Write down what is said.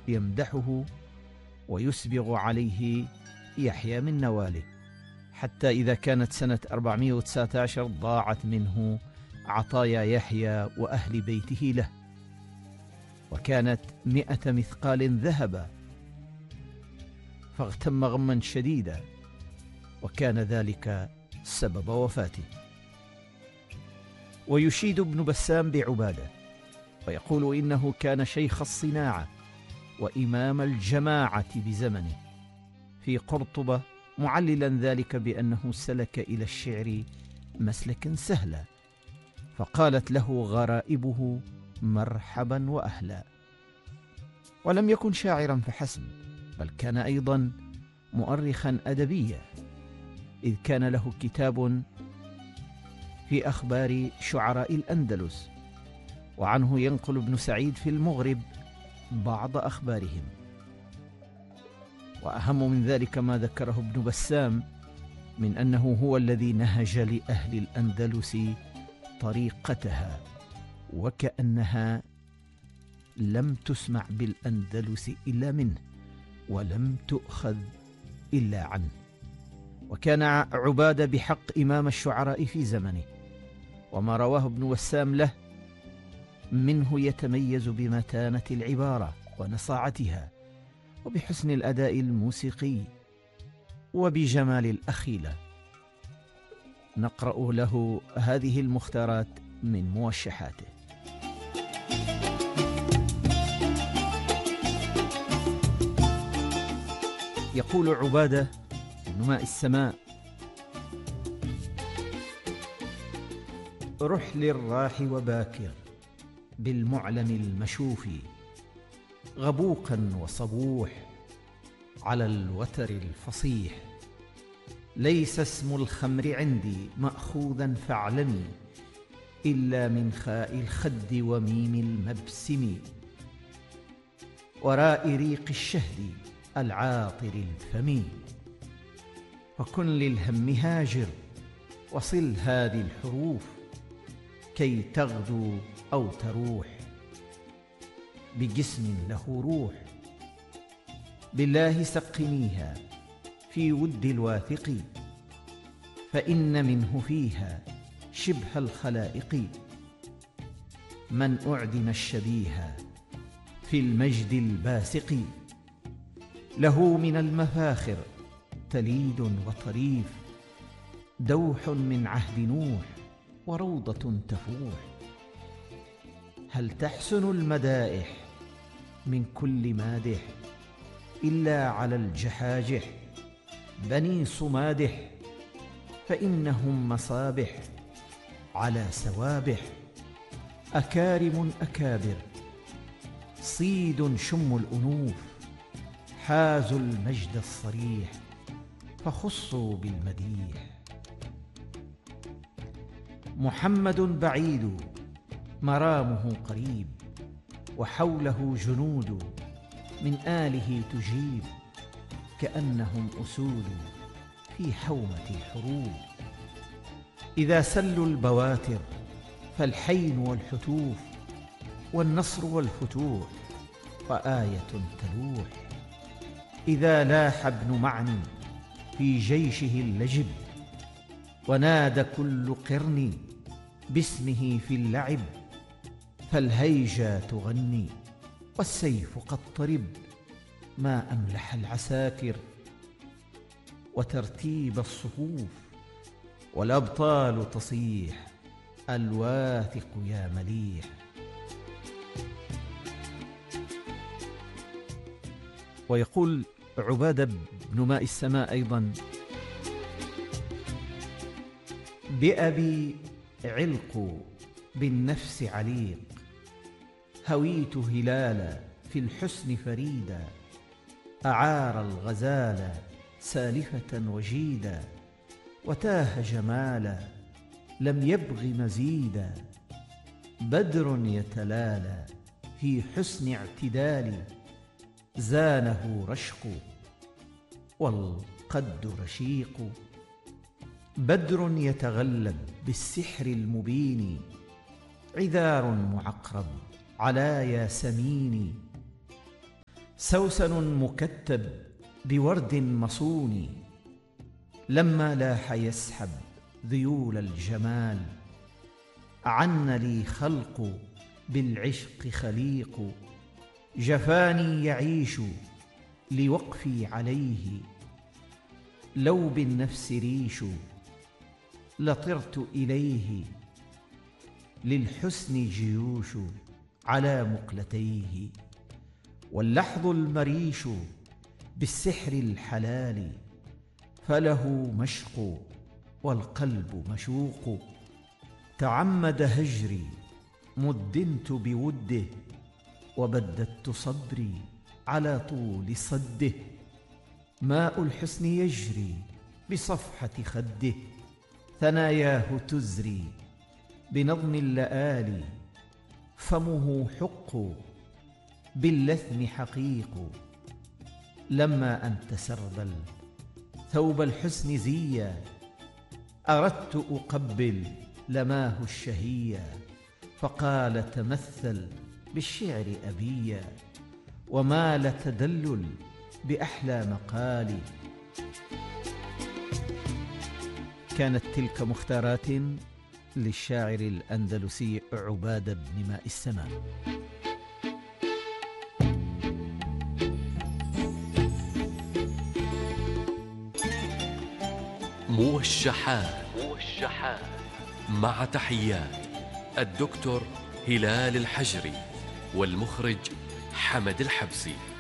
يمدحه ويسبغ عليه يحيى من نواله، حتى إذا كانت سنة 419 ضاعت منه عطايا يحيى وأهل بيته له، وكانت 100 مثقال ذهبا، فاغتم غما شديدا، وكان ذلك سبب وفاته. ويشيد ابن بسام بعبادة ويقول إنه كان شيخ الصناعة وإمام الجماعة بزمنه في قرطبة، معللا ذلك بأنه سلك إلى الشعر مسلكا سهلا، فقالت له غرائبه مرحبا وأهلا. ولم يكن شاعرا فحسب، بل كان أيضا مؤرخا أدبيا، إذ كان له كتاب في أخبار شعراء الأندلس، وعنه ينقل ابن سعيد في المغرب بعض أخبارهم. وأهم من ذلك ما ذكره ابن بسام من أنه هو الذي نهج لأهل الأندلس طريقتها، وكأنها لم تسمع بالأندلس إلا منه، ولم تؤخذ إلا عنه. وكان عبادة بحق إمام الشعراء في زمنه، وما رواه ابن بسام له منه يتميز بمتانة العبارة ونصاعتها، وبحسن الأداء الموسيقي، وبجمال الأخيلة. نقرأ له هذه المختارات من موشحاته. يقول عبادة بن ماء السماء: رحل الراح وباكر بالمعلم المشوف، غبوقا وصبوح على الوتر الفصيح، ليس اسم الخمر عندي مأخوذا فاعلمي، إلا من خاء الخد وميم المبسم، وراء ريق الشهد العاطر الفم، فكن للهم هاجر وصل هذه الحروف، كي تغدو أو تروح بجسم له روح، بالله سقنيها في ود الواثق، فإن منه فيها شبه الخلائق، من أعدم الشبيه في المجد الباسق، له من المفاخر تليد وطريف، دوح من عهد نوح وروضة تفوح، هل تحسن المدائح من كل مادح، إلا على الجحاجح بني صمادح، فإنهم مصابح على سوابح، أكارم أكابر صيد شم الأنوف، حازوا المجد الصريح فخصوا بالمديح، محمد بعيد مرامه قريب، وحوله جنود من آله تجيب، كأنهم أسود في حومة الحروب، إذا سلوا البواتر فالحين والحتوف، والنصر والفتوح وآية تلوح، إذا لاح ابن معن في جيشه اللجب، ونادى كل قرن باسمه في اللعب، فالهيجا تغني والسيف قد طرب، ما أملح العساكر وترتيب الصفوف، والأبطال تصيح الواثق يا مليح. ويقول عبادة بن ماء السماء أيضا: بأبي علق بالنفس عليق، هويت هلالا في الحسن فريدا، أعار الغزال سالفة وجيدا، وتاه جمالا لم يبغ مزيدا، بدر يتلالى في حسن اعتدال، زانه رشق والقد رشيق، بدر يتغلب بالسحر المبين، عذار معقرب على ياسمين، سوسن مكتب بورد مصون، لما لاح يسحب ذيول الجمال. أعن لي خلق بالعشق خليق، جفاني يعيش لوقفي عليه. لو بالنفس ريش لطرت إليه، للحسن جيوش على مقلتيه. واللحظ المريش بالسحر الحلال، فله مشق والقلب مشوق. تعمد هجري مدنت بوده، وبددت صدري على طول صده. ماء الحسن يجري بصفحة خده، ثناياه تزري بنظم اللآلي. فمه حق باللثم حقيق، لما أن تسربل ثوب الحسن زيا. أردت أقبل لماه الشهيا، فقال تمثل بالشعر أبيا. ومال تدلل بأحلى مقالي. كانت تلك مختارات للشاعر الأندلسي عبادة بن ماء السماء. موشحات مع تحيات الدكتور هلال الحجري والمخرج حمد الحبسي.